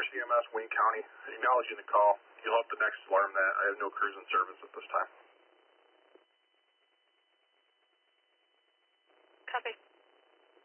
Forest EMS, Wayne County. Acknowledging the call. You'll have the next alarm that I have no crews in service at this time.